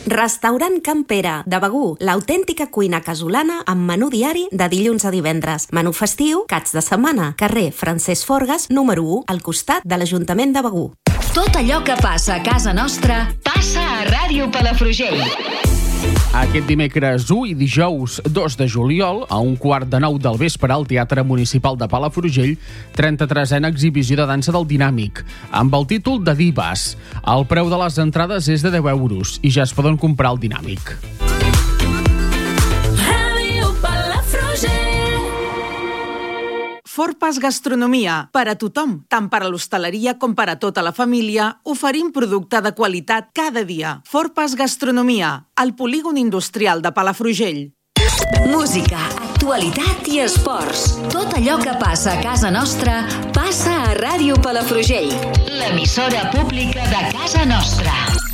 Restaurant Can Pere, de Begur, l'autèntica cuina casolana amb menú diari de dilluns a divendres. Menú festiu, caps de setmana. Carrer Francesc Forgas, número 1, al costat de l'Ajuntament de Begur. Tot allò que passa a casa nostra passa a Ràdio Palafrugell. Aquest dimecres 1 i dijous 2 de juliol, a 8:45 del vespre, al Teatre Municipal de Palafrugell, 33a exhibició de dansa del Dinàmic, amb el títol de Divas. El preu de les entrades és de 10 euros i ja es poden comprar al Dinàmic. Forpas Gastronomia, per a tothom, tant per a l'hostaleria com per a tota la família, oferim producte de qualitat cada dia. Forpas Gastronomia, al polígon industrial de Palafrugell. Música, actualitat i esports. Tot allò que passa a casa nostra passa a Ràdio Palafrugell, l'emissora pública de casa nostra.